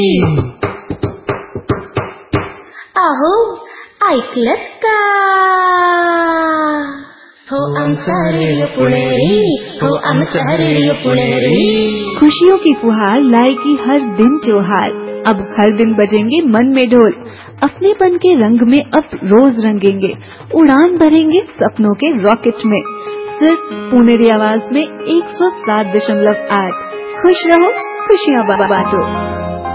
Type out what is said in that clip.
अहो ऐकलत का? हो आमचा रेडिओ पुणेरी, हो आमचा रेडिओ पुणेरी। खुशियों की फुहार लाएगी हर दिन त्योहार। अब हर दिन बजेंगे मन में ढोल, अपनेपन के रंग में अब रोज रंगेंगे, उड़ान भरेंगे सपनों के रॉकेट में। सिर्फ पुणेरी आवाज में 107.8। खुश रहो, खुशियाँ बांटो।